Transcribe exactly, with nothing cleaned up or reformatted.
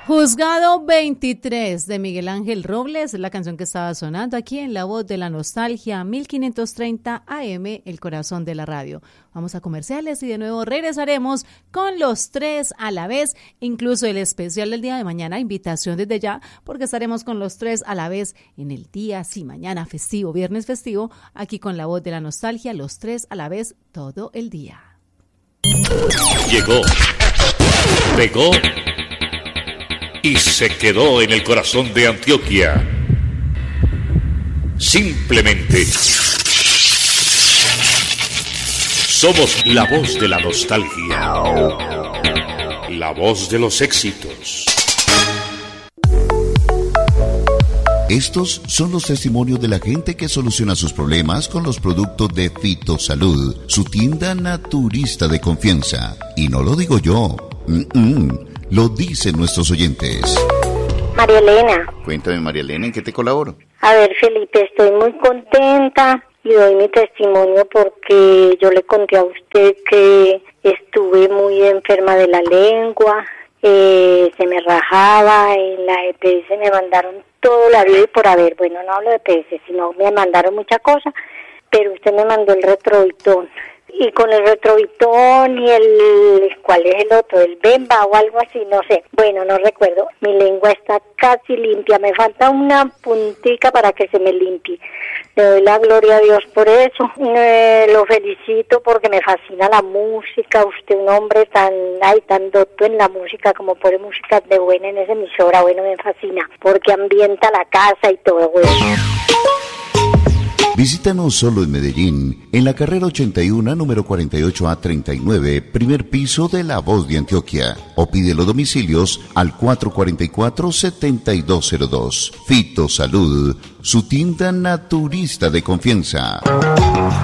Juzgado veintitrés de Miguel Ángel Robles, es la canción que estaba sonando aquí en La Voz de la Nostalgia, mil quinientos treinta A M, el corazón de la radio. Vamos a comerciales y de nuevo regresaremos con los tres a la vez, incluso el especial del día de mañana, invitación desde ya, porque estaremos con los tres a la vez en el día, sí, mañana festivo, viernes festivo, aquí con La Voz de la Nostalgia, los tres a la vez todo el día. Llegó, pegó y se quedó en el corazón de Antioquia. Simplemente somos la voz de la nostalgia, la voz de los éxitos. Estos son los testimonios de la gente que soluciona sus problemas con los productos de Fitosalud, su tienda naturista de confianza. Y no lo digo yo, Mm-mm. lo dicen nuestros oyentes. María Elena. Cuéntame, María Elena, ¿en qué te colaboro? A ver, Felipe, estoy muy contenta y doy mi testimonio porque yo le conté a usted que estuve muy enferma de la lengua, eh, se me rajaba, en la E P S me mandaron todo la vida y por haber, bueno, no hablo de E P S, sino me mandaron muchas cosas, pero usted me mandó el retrovitón. Y con el retrovitón y el, ¿cuál es el otro? El Bemba o algo así, no sé. Bueno, no recuerdo. Mi lengua está casi limpia. Me falta una puntica para que se me limpie. Le doy la gloria a Dios por eso. Eh, lo felicito porque me fascina la música. Usted, un hombre tan, ay, tan docto en la música, como pone música de buena en esa emisora. Bueno, me fascina porque ambienta la casa y todo, bueno. Visítanos solo en Medellín, en la carrera ochenta y uno, número cuarenta y ocho A treinta y nueve, primer piso de La Voz de Antioquia. O pide los domicilios al cuatro cuatro cuatro, siete dos cero dos. Fitosalud, su tienda naturista de confianza.